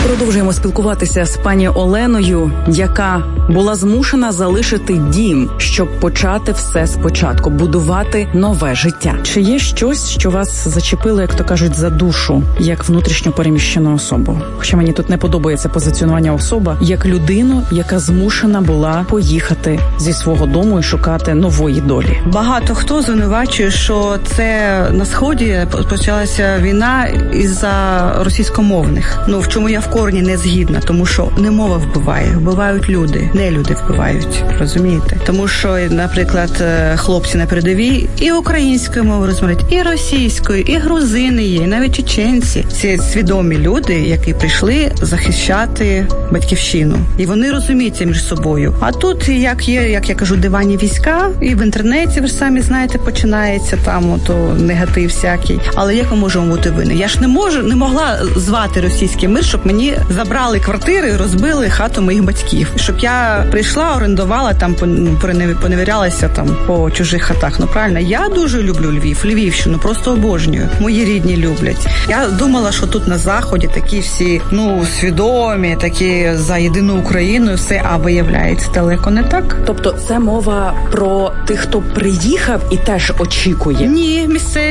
Продовжуємо спілкуватися з пані Оленою, яка була змушена залишити дім, щоб почати все спочатку, будувати нове життя. Чи є щось, що вас зачепило, як то кажуть, за душу, як внутрішньо переміщену особу? Хоча мені тут не подобається позиціонування особа, як людину, яка змушена була поїхати зі свого дому і шукати нової долі. Багато хто звинувачує, що це на Сході почалася війна із-за російськомовних. В чому я в корні не згідна, тому що не мова вбиває, вбивають люди, не люди вбивають, розумієте? Тому що, наприклад, хлопці на передовій і українською мовою розмовляють, і російською, і грузини є, і навіть чеченці. Це свідомі люди, які прийшли захищати батьківщину. І вони розуміються між собою. А тут, як я кажу, диванні війська, і в інтернеті, ви ж самі знаєте, починається там негатив всякий. Але як ми можемо бути винні? Я ж не могла звати російський мир, щоб мені забрали квартири, розбили хату моїх батьків. Щоб я прийшла, орендувала, там поневірялася там по чужих хатах. Правильно, я дуже люблю Львівщину, просто обожнюю. Мої рідні люблять. Я думала, що тут на Заході такі всі, свідомі, такі за єдину Україну і все, а виявляється, далеко не так. Тобто це мова про тих, хто приїхав і теж очікує? Ні,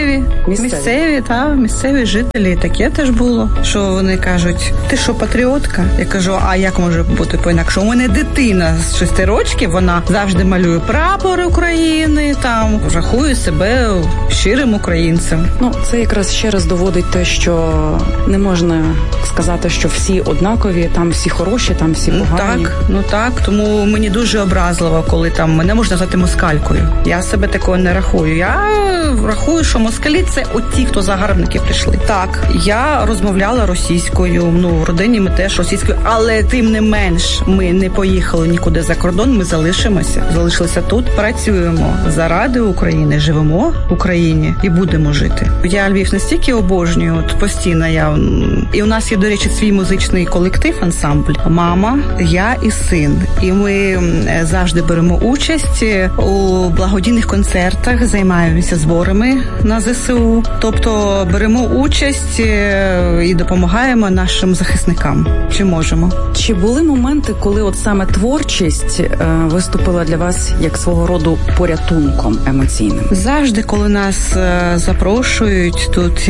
місцеві жителі. Таке теж було, що вони кажуть, ти що, патріотка? Я кажу, а як може бути по-інакше? У мене дитина з 6 років, вона завжди малює прапор України, там, рахує себе щирим українцем. Це якраз ще раз доводить те, що не можна сказати, що всі однакові, там всі хороші, там всі погані. Так, тому мені дуже образливо, коли там мене можна назвати москалькою. Я себе такого не рахую. Я рахую, що москалі – це оті, хто загарбники прийшли. Так, я розмовляла російською, в родині ми теж російською, але тим не менш ми не поїхали нікуди за кордон, ми залишилися тут, працюємо заради України, живемо в Україні і будемо жити. Я Львів настільки обожнюю, постійно і у нас є, до речі, свій музичний колектив, ансамбль. Мама, я і син. І ми завжди беремо участь у благодійних концертах, займаємося зборами на ЗСУ. Тобто беремо участь і допомагаємо нашим захисникам, чи можемо. Чи були моменти, коли саме творчість виступила для вас як свого роду порятунком емоційним? Завжди, коли нас запрошують тут,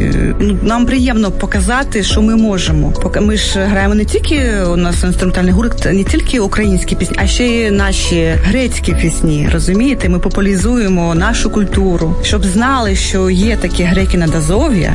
нам приємно показати, що ми можемо. Ми ж граємо не тільки, у нас інструментальний гурт, не тільки українські пісні, а ще й наші грецькі пісні, розумієте? Ми популяризуємо нашу культуру, щоб знали, що є такі греки над Азов'я,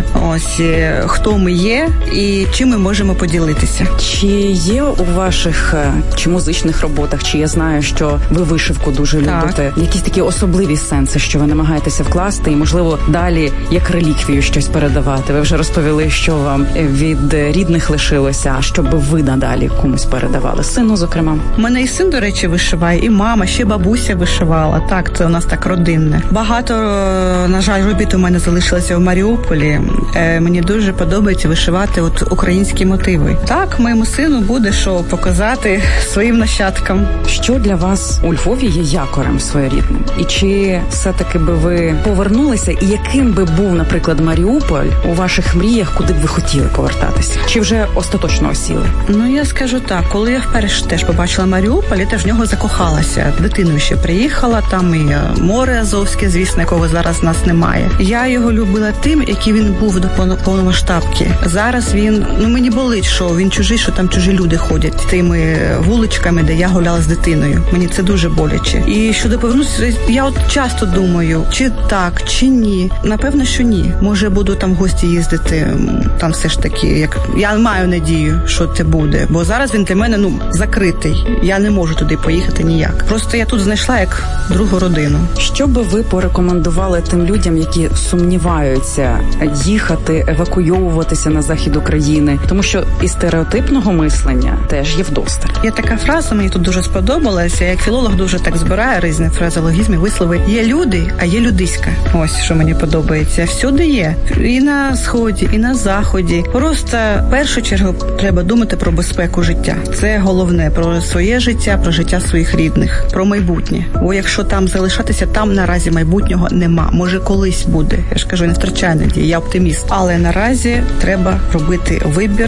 хто ми є і чим ми можемо поділитися. Чи є у ваших чи музичних роботах, чи я знаю, що ви вишивку дуже любите, якісь такі особливі сенси, що ви намагаєтеся вкласти і, можливо, далі як реліквію щось передавати? Ви вже розповіли, що вам від рідних лишилося, а що би ви надалі комусь передавали? Сину, зокрема. У мене і син, до речі, вишиває, і мама, ще бабуся вишивала. Так, це у нас так родинне. Багато, на жаль, робіт у мене залишилося в Маріуполі. Мені дуже подобається вишивати українські мотиви. Так, моєму сину буде що показати своїм нащадкам. Що для вас у Львові є якорем своєрідним? І чи все-таки би ви повернулися? І яким би був, наприклад, Маріуполь у ваших мріях, куди б ви хотіли повертатися? Чи вже остаточно осіли? Я скажу так, коли я вперше теж побачила Маріуполь, я теж в нього закохалася. Дитиною ще приїхала, там і море Азовське, звісно, якого зараз в нас немає. Я його любила тим, який він був до повномасштабки. Зараз він, мені болить, що він чужий, що там чужі люди ходять тими вуличками, де я гуляла з дитиною. Мені це дуже боляче. І щодо повернутися, я часто думаю, чи так, чи ні. Напевно, що ні. Може, буду там в гості їздити, там все ж таки, я маю надію, що це буде. Бо зараз він для мене, закритий. Я не можу туди поїхати ніяк. Просто я тут знайшла як другу родину. Що би ви порекомендували тим людям, які сумніваються їхати, евакуйовуватися на захід України? Тому що і стереотипного мислення теж є вдосталь. Є така фраза, мені тут дуже сподобалася. Я як філолог дуже так збираю різні фразеологізми, вислови. Є люди, а є людиська. Ось, що мені подобається. Всюди є. І на Сході, і на Заході. Просто в першу чергу треба думати про безпеку життя. Це головне. Про своє життя, про життя своїх рідних, про майбутнє. Бо якщо там залишатися, там наразі майбутнього нема. Може, колись буде. Я ж кажу, не втрачаю надії, я оптиміст. Але наразі треба робити вибір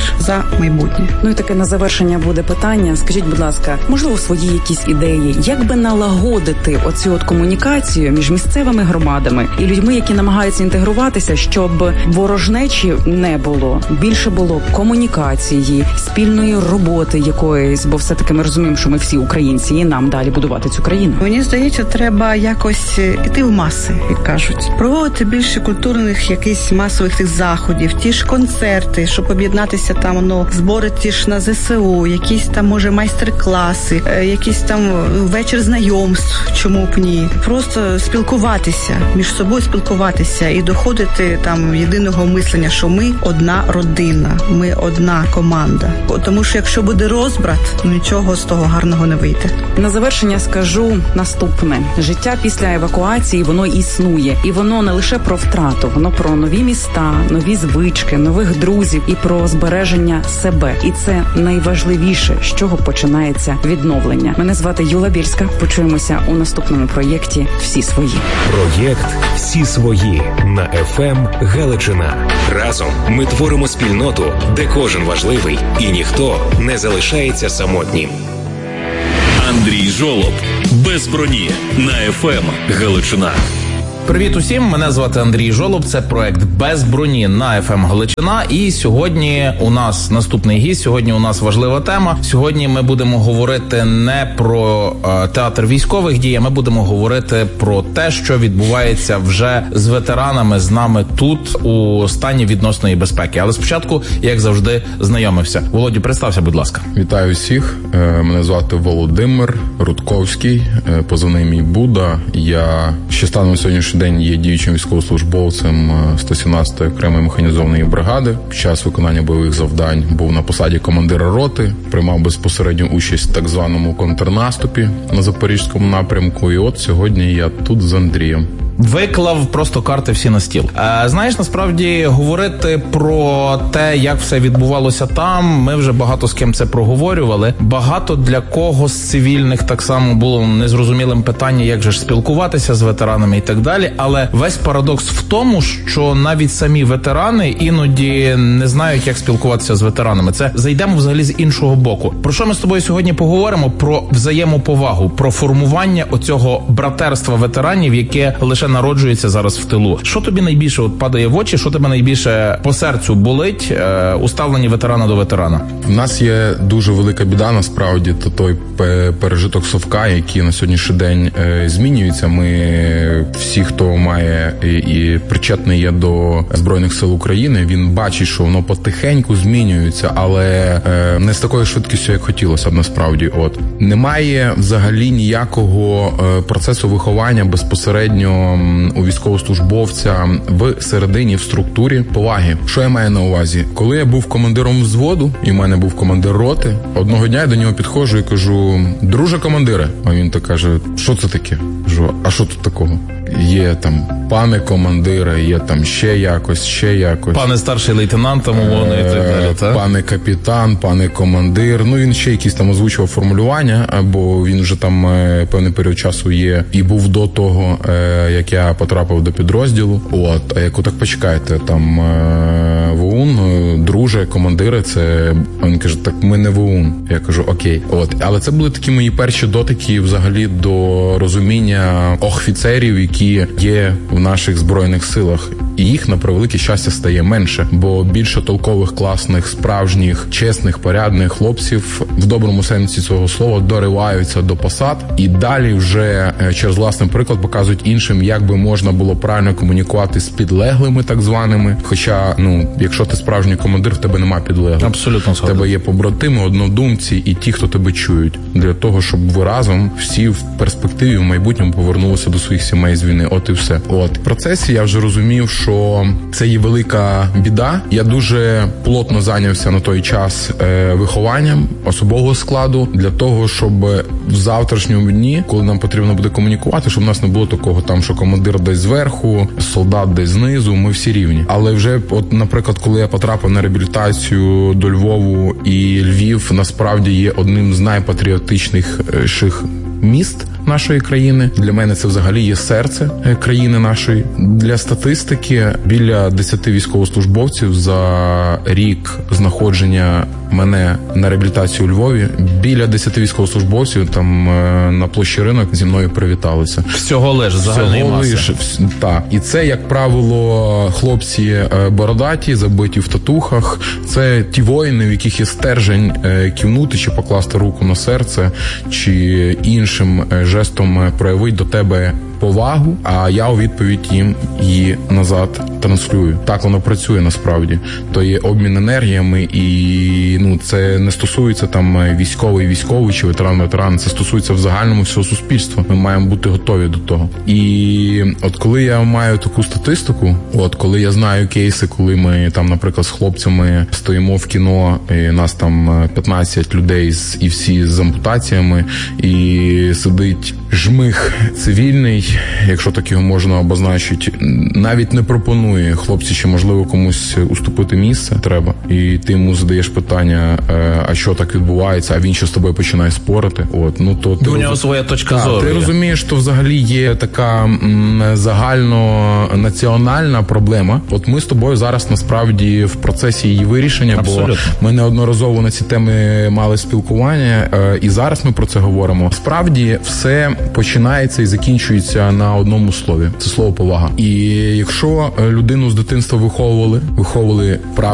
за майбутнє. Ну і таке на завершення буде питання. Скажіть, будь ласка, можливо, свої якісь ідеї, як би налагодити оцю от комунікацію між місцевими громадами і людьми, які намагаються інтегруватися, щоб ворожнечі не було, більше було комунікації, спільної роботи якоїсь, бо все-таки ми розуміємо, що ми всі українці і нам далі будувати цю країну. Мені здається, треба якось іти в маси, як кажуть. Проводити більше культурних якихось масових тих заходів, ті ж концерти, щоб об'єднатися там, збори ті ж на ЗСУ, якісь там, може, майстер-класи, якісь там вечір знайомств, чому б ні. Просто спілкуватися, між собою спілкуватися і доходити там єдиного мислення, що ми одна родина, ми одна команда. Тому що якщо буде розбрат, нічого з того гарного не вийде. На завершення скажу наступне. Життя після евакуації, воно існує. І воно не лише про втрату, воно про нові міста, нові звички, нових друзів і про збереження себе. І це найважливіше, з чого починається відновлення. Мене звати Юла Більська. Почуємося у наступному проєкті «Всі свої». Проєкт «Всі свої» на ФМ Галичина. Разом ми творимо спільноту, де кожен важливий і ніхто не залишається самотнім. Андрій Жолоб. Без броні на ФМ Галичина. Привіт усім, мене звати Андрій Жолоб, це проект «Без броні» на ФМ Галичина. І сьогодні у нас наступний гість, сьогодні у нас важлива тема. Сьогодні ми будемо говорити не про театр військових дій, а ми будемо говорити про те, що відбувається вже з ветеранами, з нами тут у стані відносної безпеки. Але спочатку, як завжди, знайомився. Володю, представся, будь ласка. Вітаю всіх, мене звати Володимир Рудковський, позивний мій Буда. Я ще станом на сьогоднішній день є діючим військовослужбовцем 117-ї окремої механізованої бригади. Під час виконання бойових завдань був на посаді командира роти, приймав безпосередню участь в так званому контрнаступі на Запорізькому напрямку. І от сьогодні я тут з Андрієм. Виклав просто карти всі на стіл. Знаєш, насправді говорити про те, як все відбувалося там, ми вже багато з ким це проговорювали. Багато для кого з цивільних так само було незрозумілим питання, як же ж спілкуватися з ветеранами і так далі. Але весь парадокс в тому, що навіть самі ветерани іноді не знають, як спілкуватися з ветеранами. Це зайдемо взагалі з іншого боку. Про що ми з тобою сьогодні поговоримо? Про взаємоповагу, про формування оцього братерства ветеранів, яке лише народжується зараз в тилу. Що тобі найбільше падає в очі, що тебе найбільше по серцю болить у ставленні ветерана до ветерана? У нас є дуже велика біда, насправді, то той пережиток совка, який на сьогоднішній день змінюється. Ми всі, хто має і причетний є до Збройних сил України, він бачить, що воно потихеньку змінюється, але не з такою швидкістю, як хотілося б насправді. Немає взагалі ніякого процесу виховання безпосередньо у військовослужбовця в середині, в структурі поваги. Що я маю на увазі? Коли я був командиром взводу, і в мене був командир роти, одного дня я до нього підходжу і кажу: друже командире. А він так каже: що це таке? Кажу: а що тут такого? Є там пане командире, є там ще якось. Пане старший лейтенант, там умовно, і так далі, так? Пане капітан, пане командир. Він ще якісь там озвучував формулювання, бо він вже там певний період часу є і був до того, як я потрапив до підрозділу. А я кажу: так почекайте, там ВОУН, друже, командири, це... Він каже: так ми не ВОУН. Я кажу: окей. Але це були такі мої перші дотики взагалі до розуміння офіцерів, які є в наших Збройних силах. І їх, на превелике щастя, стає менше, бо більше толкових, класних, справжніх, чесних, порядних хлопців в доброму сенсі цього слова дориваються до посад і далі вже через власний приклад показують іншим, як би можна було правильно комунікувати з підлеглими так званими. Хоча, якщо ти справжній командир, в тебе нема підлеглих. Абсолютно. В тебе є побратими, однодумці і ті, хто тебе чують. Для того, щоб ви разом всі в перспективі, в майбутньому повернулися до своїх сімей з війни. І все. В процесі я вже розумів, що це є велика біда. Я дуже плотно зайнявся на той час вихованням особового складу для того, щоб в завтрашньому дні, коли нам потрібно буде комунікувати, щоб в нас не було такого там, що командир десь зверху, солдат десь знизу, ми всі рівні. Але вже, наприклад, коли я потрапив на реабілітацію до Львову, і Львів насправді є одним з найпатріотичніших міст нашої країни. Для мене це взагалі є серце країни нашої. Для статистики біля 10 військовослужбовців за рік знаходження мене на реабілітації у Львові, біля 10 військовослужбовців там на площі Ринок зі мною привіталися. Всього лиш загальної маси. Так. І це, як правило, хлопці бородаті, забиті в татухах. Це ті воїни, в яких є стержень кивнути чи покласти руку на серце, чи іншим жестом проявити до тебе повагу, а я у відповідь їм її назад транслюю. Так воно працює насправді. То є обмін енергіями, і це не стосується там військовий чи ветеран, це стосується в загальному всього суспільства. Ми маємо бути готові до того. І от коли я маю таку статистику, коли я знаю кейси, коли ми там, наприклад, з хлопцями стоїмо в кіно, і нас там 15 людей і всі з ампутаціями, і сидить жмих цивільний, якщо так його можна обозначити, навіть не пропонує хлопці, чи можливо комусь уступити місце треба, і ти йому задаєш питання, а що так відбувається, а він ще з тобою починає спорити. То у нього своя точка зору. Ти розумієш, що взагалі є така загальнонаціональна проблема. От ми з тобою зараз насправді в процесі її вирішення, абсолютно. Бо ми неодноразово на ці теми мали спілкування, і зараз ми про це говоримо. Справді все починається і закінчується на одному слові. Це слово повага. І якщо людину з дитинства виховували правильно,